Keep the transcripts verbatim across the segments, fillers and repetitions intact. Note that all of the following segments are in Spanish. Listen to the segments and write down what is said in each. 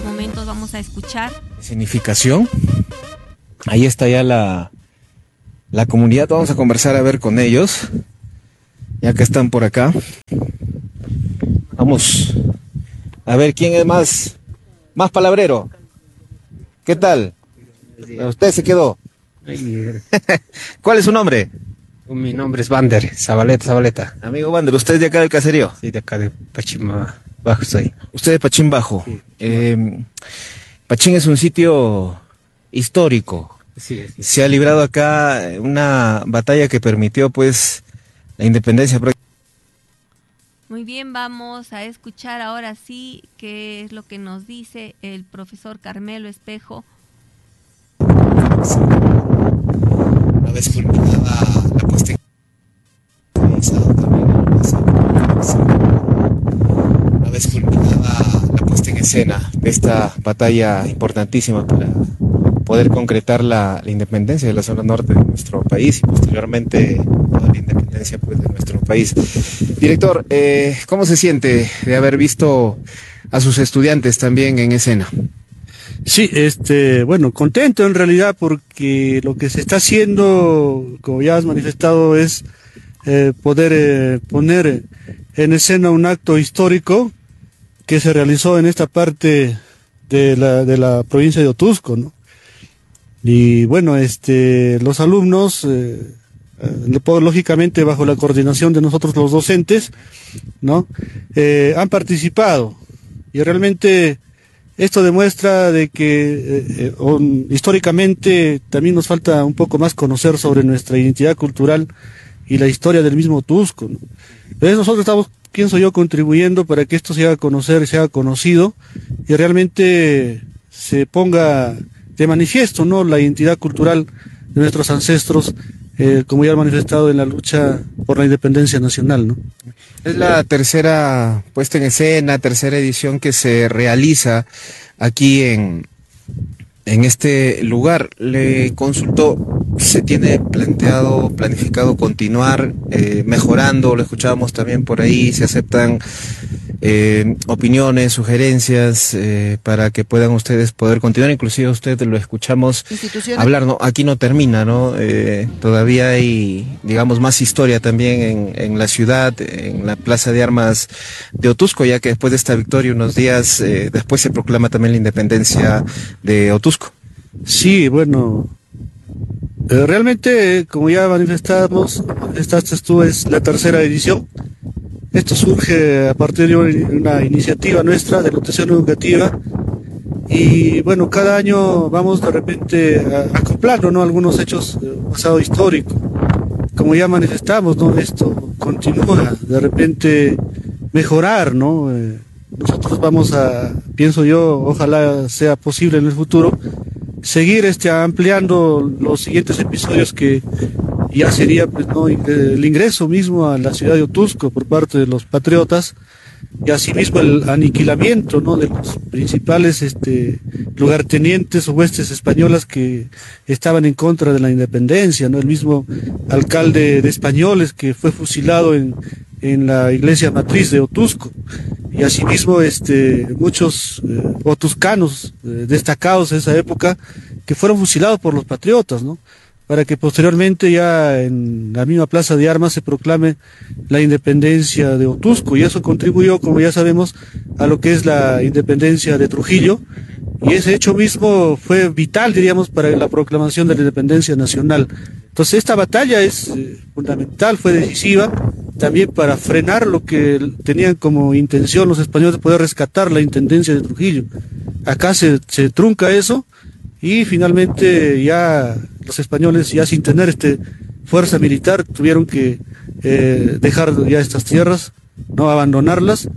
momentos vamos a escuchar. Significación. Ahí está ya la, la comunidad. Vamos a conversar a ver con ellos. Ya que están por acá. Vamos a ver quién es más, más palabrero. ¿Qué tal? Usted se quedó. ¿Cuál es su nombre? Mi nombre es Vander, Zabaleta, Zabaleta. Amigo Vander, ¿usted es de acá del caserío? Sí, de acá de Pachín Bajo soy. Usted de Pachín Bajo. Sí. Eh, Pachín es un sitio histórico. Sí, sí. Se ha librado acá una batalla que permitió pues la independencia. Muy bien, vamos a escuchar ahora sí qué es lo que nos dice el profesor Carmelo Espejo. Una vez culminada la puesta en una vez culminada la puesta en escena de esta batalla importantísima para poder concretar la, la independencia de la zona norte de nuestro país y posteriormente toda la independencia pues, de nuestro país. Director, eh, ¿cómo se siente de haber visto a sus estudiantes también en escena? Sí, este, bueno, contento en realidad porque lo que se está haciendo, como ya has manifestado, es eh, poder eh, poner en escena un acto histórico que se realizó en esta parte de la, de la provincia de Otuzco, ¿no? Y bueno, este, los alumnos, eh, eh, lógicamente bajo la coordinación de nosotros los docentes, ¿no? Eh, han participado y realmente esto demuestra de que eh, eh, on, históricamente también nos falta un poco más conocer sobre nuestra identidad cultural y la historia del mismo Otuzco, ¿no? Entonces nosotros estamos, pienso yo, contribuyendo para que esto se haga conocer, se haga conocido y realmente se ponga de manifiesto, ¿no?, la identidad cultural de nuestros ancestros, eh, como ya han manifestado en la lucha por la independencia nacional, ¿no? Es la tercera puesta en escena, tercera edición que se realiza aquí en, en este lugar. Le consultó, ¿se tiene planteado, planificado continuar eh, mejorando? Lo escuchábamos también por ahí, se aceptan eh, opiniones, sugerencias eh, para que puedan ustedes poder continuar. Inclusive usted lo escuchamos hablar, ¿no? Aquí no termina, ¿no? Eh, todavía hay, digamos, más historia también en, en la ciudad, en la Plaza de Armas de Otuzco, ya que después de esta victoria, unos días eh, después se proclama también la independencia de Otuzco. Sí, bueno, eh, realmente, como ya manifestamos, esta, esta es la tercera edición. Esto surge a partir de una iniciativa nuestra de nutrición educativa y bueno, cada año vamos de repente a, acoplando, ¿no?, algunos hechos de pasado histórico. Como ya manifestamos, ¿no?, esto continúa de repente mejorar, ¿no? Eh, nosotros vamos a, pienso yo, ojalá sea posible en el futuro, seguir este ampliando los siguientes episodios que ya sería pues, ¿no?, el ingreso mismo a la ciudad de Otuzco por parte de los patriotas y asimismo el aniquilamiento, ¿no?, de los principales este, lugartenientes o huestes españolas que estaban en contra de la independencia, ¿no? El mismo alcalde de Españoles que fue fusilado en, en la iglesia matriz de Otuzco y asimismo este, muchos eh, otuzcanos eh, destacados de esa época que fueron fusilados por los patriotas, ¿no?, para que posteriormente ya en la misma Plaza de Armas se proclame la independencia de Otuzco, y eso contribuyó, como ya sabemos, a lo que es la independencia de Trujillo, y ese hecho mismo fue vital, diríamos, para la proclamación de la independencia nacional. Entonces esta batalla es eh, fundamental, fue decisiva, también para frenar lo que tenían como intención los españoles de poder rescatar la intendencia de Trujillo. Acá se, se trunca eso, y finalmente ya los españoles, ya sin tener este fuerza militar, tuvieron que eh, dejar ya estas tierras, no abandonarlas,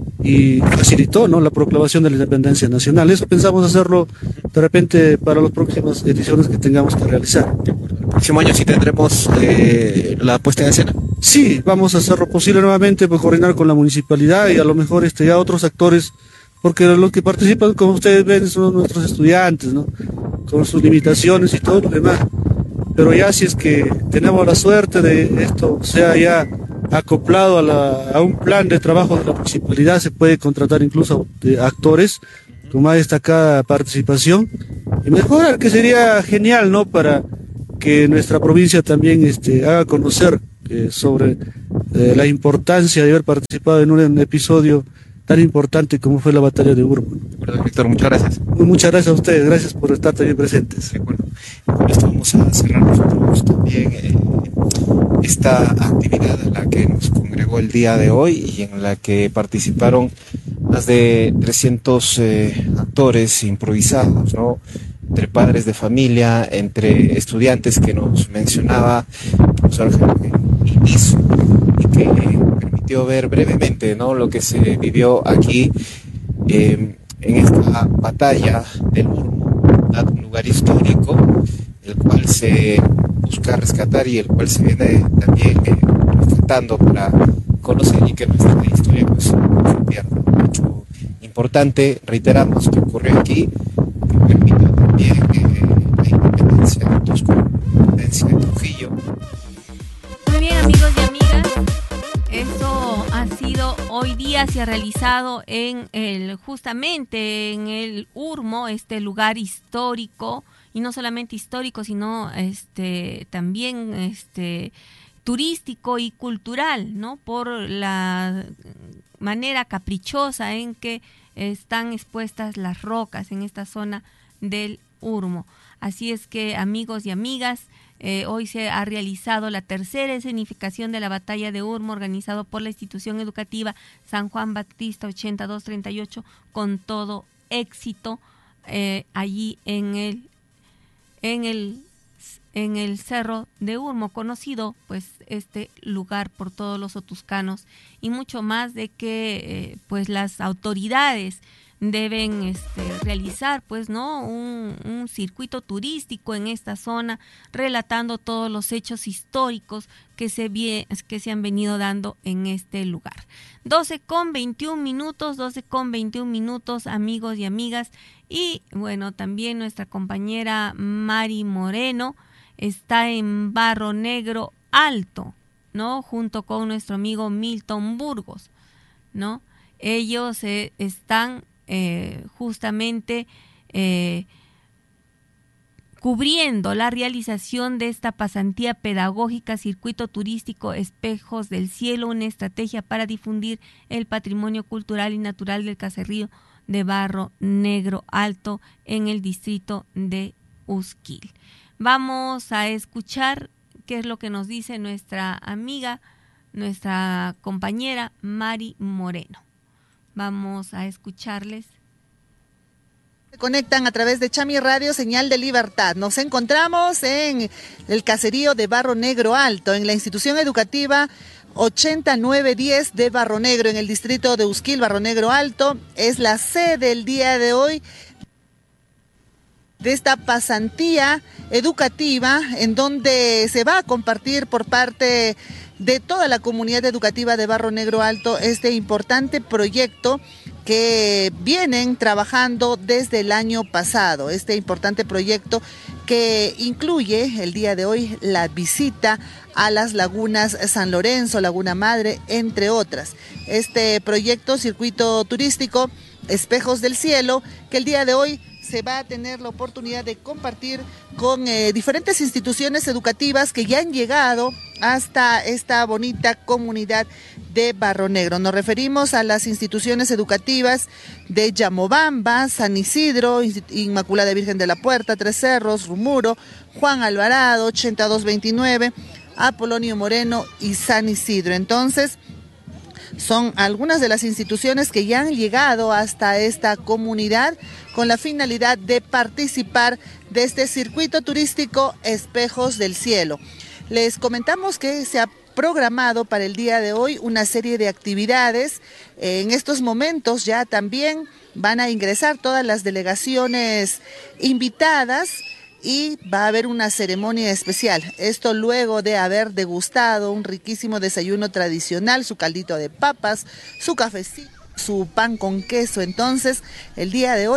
y facilitó, ¿no?, la proclamación de la independencia nacional. Eso pensamos hacerlo de repente para las próximas ediciones que tengamos que realizar. El próximo año sí tendremos eh, la puesta en escena. Sí, vamos a hacer lo posible nuevamente por coordinar con la municipalidad y a lo mejor este ya otros actores, porque los que participan, como ustedes ven, son nuestros estudiantes, ¿no?, con sus limitaciones y todo lo demás. Pero ya si es que tenemos la suerte de esto sea ya acoplado a, la, a un plan de trabajo de la municipalidad, se puede contratar incluso de actores con más destacada participación, y mejorar, que sería genial, ¿no? Para que nuestra provincia también este, haga conocer eh, sobre eh, la importancia de haber participado en un, un episodio tan importante como fue la batalla de Urmo. De acuerdo, director, muchas gracias. Muchas gracias a ustedes, gracias por estar también presentes. De acuerdo. Con esto vamos a cerrar nosotros también eh, esta actividad a la que nos congregó el día de hoy y en la que participaron más de trescientos eh, actores improvisados, ¿no? Entre padres de familia, entre estudiantes que nos mencionaba el profesor Inicio y que eh, permitió ver brevemente, ¿no?, lo que se vivió aquí eh, en esta batalla del Urmo, un lugar histórico, el cual se busca rescatar y el cual se viene también eh, rescatando para conocer y que nuestra historia pues, no se pierda. Mucho importante, reiteramos, que ocurrió aquí, que permita también eh, la independencia de Tusco, la independencia de Trujillo. Muy bien, amigos y amigas, esto ha sido hoy día, se ha realizado en el, justamente en el Urmo, este lugar histórico, y no solamente histórico, sino este también este turístico y cultural, ¿no? Por la manera caprichosa en que están expuestas las rocas en esta zona del Urmo. Así es que, amigos y amigas, eh, hoy se ha realizado la tercera escenificación de la batalla de Urmo, organizado por la institución educativa San Juan Bautista ochenta y dos treinta y ocho, con todo éxito eh, allí en el en el en el Cerro de Urmo, conocido pues este lugar por todos los otuscanos, y mucho más de que eh, pues las autoridades deben este, realizar pues no un, un circuito turístico en esta zona, relatando todos los hechos históricos que se vie, que se han venido dando en este lugar. doce con veintiún minutos, doce con veintiún minutos, amigos y amigas, y bueno, también nuestra compañera Mari Moreno está en Barro Negro Alto, ¿no? Junto con nuestro amigo Milton Burgos, ¿no? Ellos eh, están eh, justamente eh, cubriendo la realización de esta pasantía pedagógica, circuito turístico Espejos del Cielo, una estrategia para difundir el patrimonio cultural y natural del caserío de Barro Negro Alto en el distrito de Usquil. Vamos a escuchar qué es lo que nos dice nuestra amiga, nuestra compañera Mari Moreno. Vamos a escucharles. Se conectan a través de Chami Radio, señal de libertad. Nos encontramos en el caserío de Barro Negro Alto, en la institución educativa ochenta y nueve diez de Barro Negro, en el distrito de Usquil. Barro Negro Alto es la sede el día de hoy de esta pasantía educativa, en donde se va a compartir por parte de toda la comunidad educativa de Barro Negro Alto este importante proyecto que vienen trabajando desde el año pasado. Este importante proyecto que incluye el día de hoy la visita a las lagunas San Lorenzo, Laguna Madre, entre otras. Este proyecto circuito turístico Espejos del Cielo, que el día de hoy se va a tener la oportunidad de compartir con eh, diferentes instituciones educativas que ya han llegado hasta esta bonita comunidad de Barro Negro. Nos referimos a las instituciones educativas de Yamobamba, San Isidro, Inmaculada Virgen de la Puerta, Tres Cerros, Rumuro, Juan Alvarado, ochenta y dos veintinueve, Apolonio Moreno y San Isidro. Entonces, son algunas de las instituciones que ya han llegado hasta esta comunidad con la finalidad de participar de este circuito turístico Espejos del Cielo. Les comentamos que se ha programado para el día de hoy una serie de actividades. En estos momentos ya también van a ingresar todas las delegaciones invitadas y va a haber una ceremonia especial. Esto luego de haber degustado un riquísimo desayuno tradicional, su caldito de papas, su cafecito, su pan con queso. Entonces, el día de hoy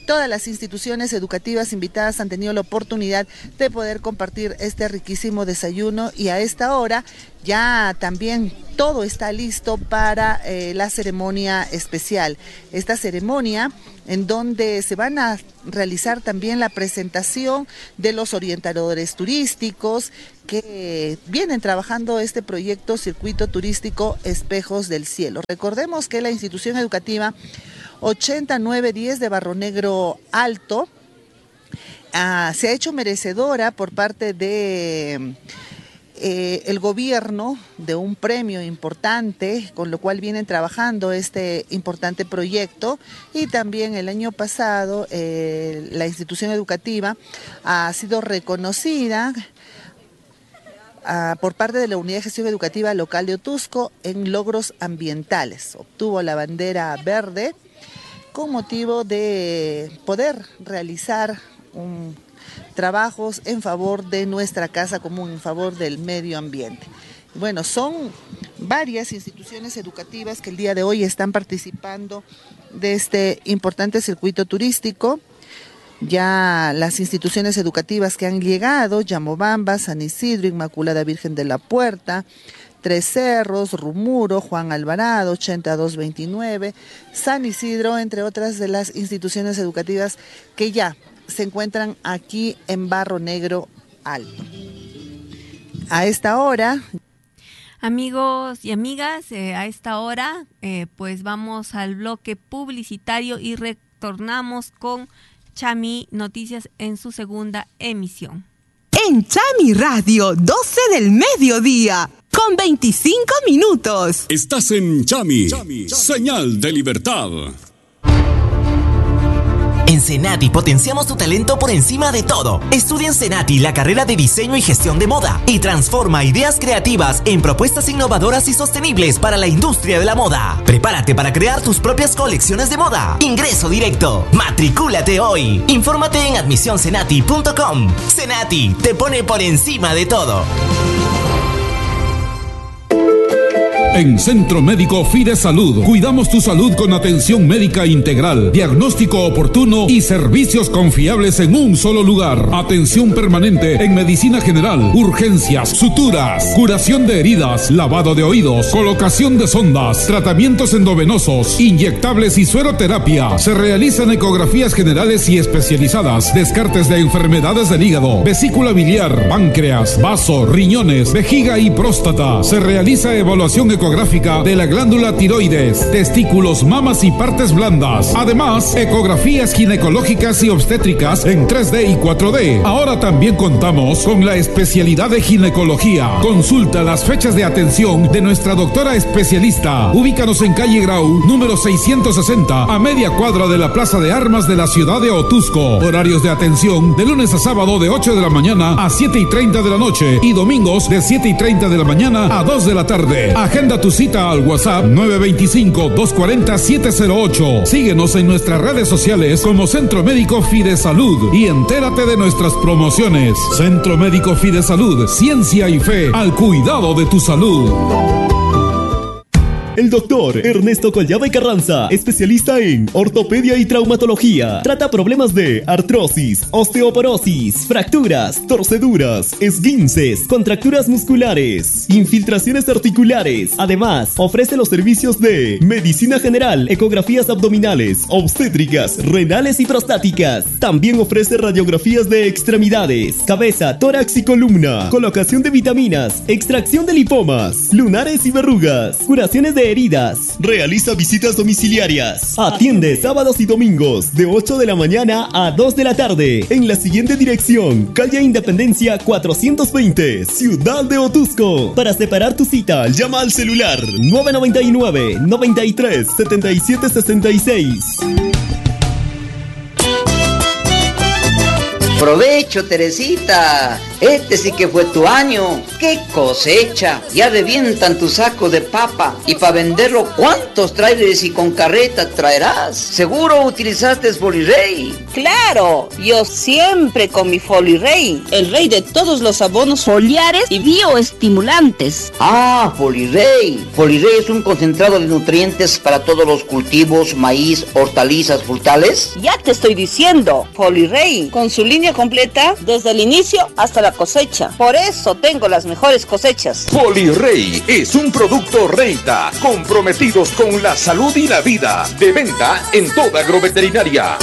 Todas las instituciones educativas invitadas han tenido la oportunidad de poder compartir este riquísimo desayuno y a esta hora ya también todo está listo para eh, la ceremonia especial. Esta ceremonia en donde se van a realizar también la presentación de los orientadores turísticos que vienen trabajando este proyecto Circuito Turístico Espejos del Cielo. Recordemos que la institución educativa ochenta nueve diez de Barro Negro Alto uh, se ha hecho merecedora por parte de eh, el gobierno de un premio importante, con lo cual vienen trabajando este importante proyecto, y también el año pasado eh, la institución educativa ha sido reconocida Uh, por parte de la Unidad de Gestión Educativa Local de Otusco en logros ambientales. Obtuvo la bandera verde con motivo de poder realizar un, trabajos en favor de nuestra casa común, en favor del medio ambiente. Bueno, son varias instituciones educativas que el día de hoy están participando de este importante circuito turístico. Ya las instituciones educativas que han llegado: Yamobamba, San Isidro, Inmaculada Virgen de la Puerta, Tres Cerros, Rumuro, Juan Alvarado, ochenta y dos veintinueve, San Isidro, entre otras de las instituciones educativas que ya se encuentran aquí en Barro Negro Alto. A esta hora... Amigos y amigas, eh, a esta hora eh, pues vamos al bloque publicitario y retornamos con Chami Noticias en su segunda emisión. En Chami Radio, doce del mediodía, con veinticinco minutos. Estás en Chami, Chami, Chami. Señal de libertad. En Senati potenciamos tu talento por encima de todo. Estudia en Senati la carrera de diseño y gestión de moda y transforma ideas creativas en propuestas innovadoras y sostenibles para la industria de la moda. Prepárate para crear tus propias colecciones de moda. Ingreso directo. Matricúlate hoy. Infórmate en admisión senati punto com. Senati te pone por encima de todo. En Centro Médico Fide Salud, cuidamos tu salud con atención médica integral, diagnóstico oportuno y servicios confiables en un solo lugar. Atención permanente en medicina general, urgencias, suturas, curación de heridas, lavado de oídos, colocación de sondas, tratamientos endovenosos, inyectables y sueroterapia. Se realizan ecografías generales y especializadas, descartes de enfermedades del hígado, vesícula biliar, páncreas, vaso, riñones, vejiga y próstata. Se realiza evaluación ecográfica de la glándula tiroides, testículos, mamas y partes blandas. Además, ecografías ginecológicas y obstétricas en tres D y cuatro D. Ahora también contamos con la especialidad de ginecología. Consulta las fechas de atención de nuestra doctora especialista. Ubícanos en calle Grau, número seiscientos sesenta, a media cuadra de la Plaza de Armas de la ciudad de Otusco. Horarios de atención de lunes a sábado de ocho de la mañana a siete y treinta de la noche y domingos de siete y treinta de la mañana a dos de la tarde. Agenda tu cita al WhatsApp nueve dos cinco, dos cuatro cero, siete cero ocho. Síguenos en nuestras redes sociales como Centro Médico Fide Salud y entérate de nuestras promociones. Centro Médico Fide Salud, ciencia y fe al cuidado de tu salud. El doctor Ernesto Collada y Carranza, especialista en ortopedia y traumatología. Trata problemas de artrosis, osteoporosis, fracturas, torceduras, esguinces, contracturas musculares, infiltraciones articulares. Además, ofrece los servicios de medicina general, ecografías abdominales, obstétricas, renales y prostáticas. También ofrece radiografías de extremidades, cabeza, tórax y columna, colocación de vitaminas, extracción de lipomas, lunares y verrugas, curaciones de heridas. Realiza visitas domiciliarias. Atiende sábados y domingos de ocho de la mañana a dos de la tarde en la siguiente dirección: calle Independencia cuatrocientos veinte, Ciudad de Otusco. Para separar tu cita, llama al celular nueve nueve nueve, noventa y tres, setenta y siete sesenta y seis. Provecho, Teresita. Este sí que fue tu año. ¡Qué cosecha! Ya revientan tu saco de papa. Y para venderlo, ¿cuántos trailers y con carreta traerás? Seguro utilizaste Folirey. Claro, yo siempre con mi Folirey, el rey de todos los abonos foliares y bioestimulantes. Ah, Folirey. Folirey es un concentrado de nutrientes para todos los cultivos, maíz, hortalizas, frutales. Ya te estoy diciendo, Folirey, con su línea completa desde el inicio hasta la cosecha. Por eso tengo las mejores cosechas. Folirey es un producto Reita, comprometidos con la salud y la vida. De venta en toda agroveterinaria.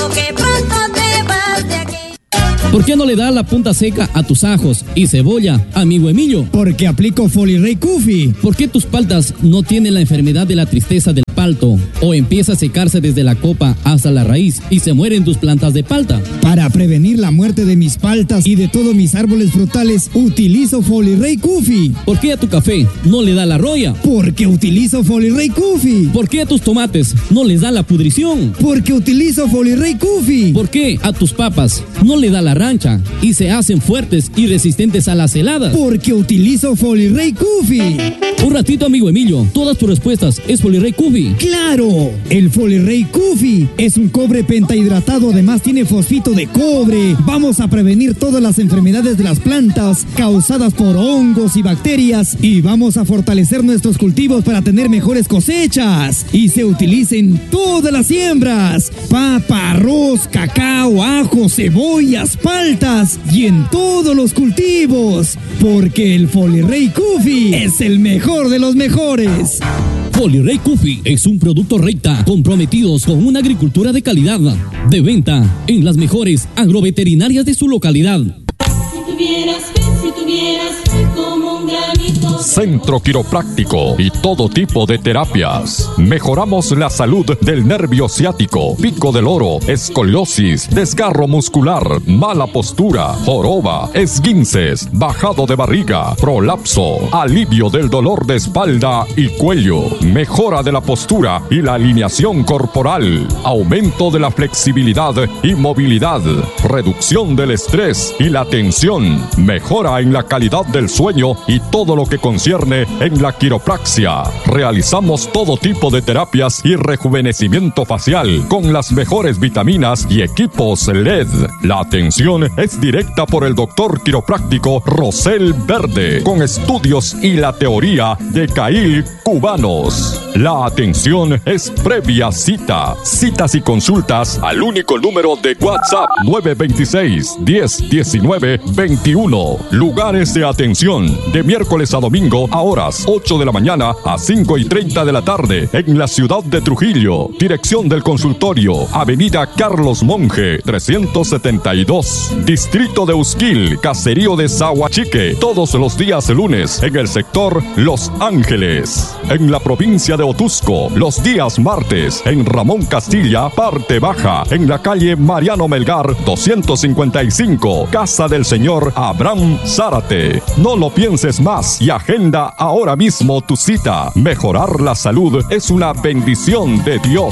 ¿Por qué no le da la punta seca a tus ajos y cebolla, amigo Emilio? Porque aplico Folirey Kufi. ¿Por qué tus paltas no tienen la enfermedad de la tristeza del palto o empieza a secarse desde la copa hasta la raíz y se mueren tus plantas de palta? Para prevenir la muerte de mis paltas y de todos mis árboles frutales, utilizo Folirey Kufi. ¿Por qué a tu café no le da la roya? Porque utilizo Folirey Kufi. ¿Por qué a tus tomates no les da la pudrición? Porque utilizo Folirey Kufi. ¿Por qué a tus papas no le da la rancha y se hacen fuertes y resistentes a las heladas? Porque utilizo Folirey Kufi. Un ratito, amigo Emilio, todas tus respuestas es Folirey Kufi. ¡Claro! El Folirey Kufi es un cobre pentahidratado, además tiene fosfito de cobre. Vamos a prevenir todas las enfermedades de las plantas causadas por hongos y bacterias y vamos a fortalecer nuestros cultivos para tener mejores cosechas. Y se utiliza en todas las siembras: papa, arroz, cacao, ajo, cebollas, paltas y en todos los cultivos. Porque el Folirey Kufi es el mejor de los mejores. Folirey Kufi es un producto Reita, comprometidos con una agricultura de calidad. De venta en las mejores agroveterinarias de su localidad. Si tuvieras fe, si tuvieras fe como un granito. Centro Quiropráctico y todo tipo de terapias. Mejoramos la salud del nervio ciático, pico del oro, escoliosis, desgarro muscular, mala postura, joroba, esguinces, bajado de barriga, prolapso, alivio del dolor de espalda y cuello, mejora de la postura y la alineación corporal, aumento de la flexibilidad y movilidad, reducción del estrés y la tensión, mejora en la calidad del sueño y todo lo que concierne en la quiropraxia. Realizamos todo tipo de terapias y rejuvenecimiento facial con las mejores vitaminas y equipos L E D. La atención es directa por el doctor quiropráctico Rosel Verde, con estudios y la teoría de Cail cubanos. La atención es previa cita. Citas y consultas al único número de WhatsApp nueve dos seis, diez, diecinueve, veintiuno. Lugares de atención de miércoles a domingo a horas ocho de la mañana a cinco y treinta de la tarde en la ciudad de Trujillo. Dirección del consultorio: Avenida Carlos Monge trescientos setenta y dos, Distrito de Usquil, Caserío de Zahuachique. Todos los días lunes en el sector Los Ángeles. En la provincia de Otusco, los días martes en Ramón Castilla, parte baja, en la calle Mariano Melgar doscientos cincuenta y cinco, Casa del Señor Abraham Zárate. No lo pienses más y agenda ahora mismo tu cita. Mejorar la salud es una bendición de Dios.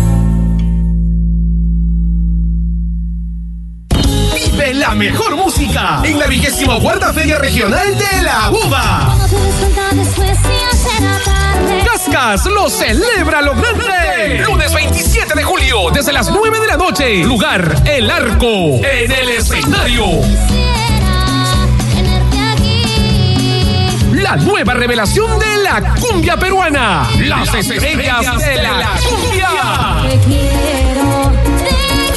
Vive la mejor música en la vigésima cuarta Feria Regional de la Uva. Cascas lo celebra lo grande. Lunes veintisiete de julio, desde las nueve de la noche. Lugar: El Arco. En el escenario, la nueva revelación de la cumbia peruana. Las estrellas de la cumbia. Te quiero, te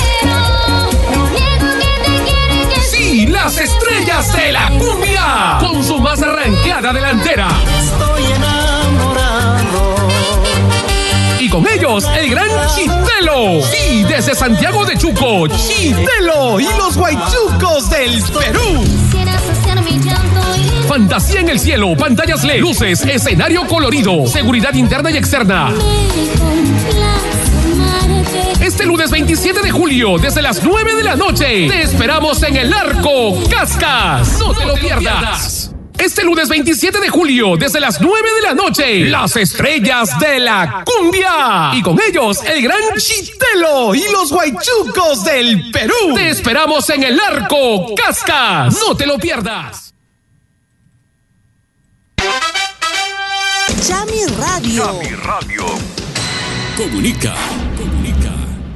quiero. Sí, las estrellas de la cumbia. Con su más arrancada delantera. Estoy enamorado. Y con ellos, el gran Chitelo. Sí, desde Santiago de Chuco, Chitelo y los Guaychucos del Perú. Fantasía en el cielo, pantallas L E D, luces, escenario colorido, seguridad interna y externa. Este lunes veintisiete de julio, desde las nueve de la noche, te esperamos en El Arco, Cascas. No te lo pierdas. Este lunes veintisiete de julio, desde las nueve de la noche, las estrellas de la cumbia. Y con ellos, el gran Chitelo y los Guaychucos del Perú. Te esperamos en el Arco Cascas. No te lo pierdas. Chami Radio. Chami Radio. Comunica, comunica.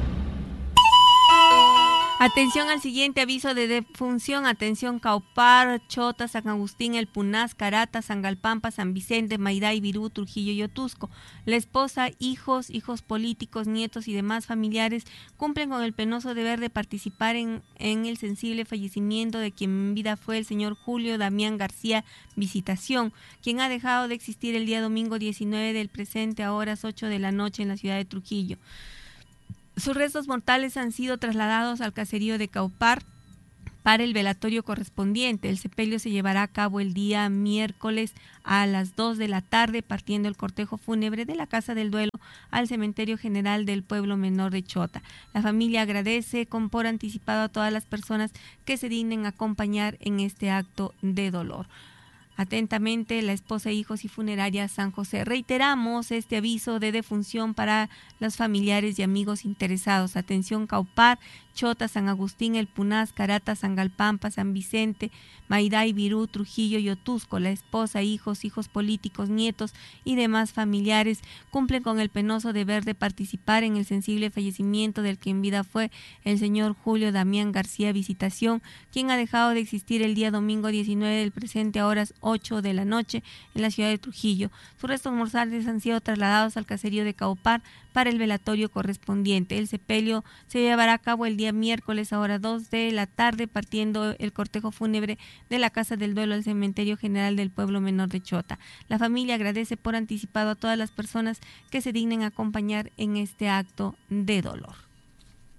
Atención al siguiente aviso de defunción. Atención Caupar, Chota, San Agustín, El Punás, Carata, Sangalpampa, San Vicente, Mayday, Virú, Trujillo y Otusco. La esposa, hijos, hijos políticos, nietos y demás familiares cumplen con el penoso deber de participar en, en el sensible fallecimiento de quien en vida fue el señor Julio Damián García Visitación, quien ha dejado de existir el día domingo diecinueve del presente a horas ocho de la noche en la ciudad de Trujillo. Sus restos mortales han sido trasladados al caserío de Caupar para el velatorio correspondiente. El sepelio se llevará a cabo el día miércoles a las dos de la tarde, partiendo el cortejo fúnebre de la Casa del Duelo al Cementerio General del Pueblo Menor de Chota. La familia agradece con por anticipado a todas las personas que se dignen acompañar en este acto de dolor. Atentamente, la esposa, hijos y funeraria San José. Reiteramos este aviso de defunción para los familiares y amigos interesados. Atención Caupar, Chota, San Agustín, El Punás, Carata, Sangalpampa, San Vicente, Mayday, Virú, Trujillo y Otusco. La esposa, hijos, hijos políticos, nietos y demás familiares cumplen con el penoso deber de participar en el sensible fallecimiento del que en vida fue el señor Julio Damián García Visitación, quien ha dejado de existir el día domingo diecinueve del presente a horas ocho de la noche en la ciudad de Trujillo. Sus restos mortales han sido trasladados al caserío de Caupar para el velatorio correspondiente. El sepelio se llevará a cabo el día miércoles a hora dos de la tarde, partiendo el cortejo fúnebre de la Casa del Duelo al Cementerio General del Pueblo Menor de Chota. La familia agradece por anticipado a todas las personas que se dignen a acompañar en este acto de dolor.